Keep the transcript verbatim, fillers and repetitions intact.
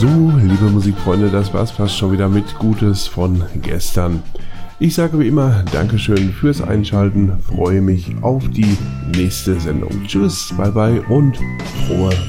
So, liebe Musikfreunde, das war's fast schon wieder mit Gutes von gestern. Ich sage wie immer Dankeschön fürs Einschalten, freue mich auf die nächste Sendung. Tschüss, bye bye und frohe